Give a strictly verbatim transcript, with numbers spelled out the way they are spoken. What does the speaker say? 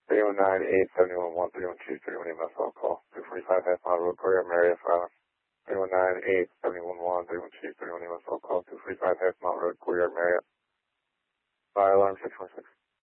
three one nine eight seven one one three one two three one eight Muscle call. two forty-five Half Mile Road, Courier, Marriott, File. three one nine eight seven one one three one two three one eight Muscle call. two forty-five Half Mile Road, Courier, Marriott. Fire alarm six one six.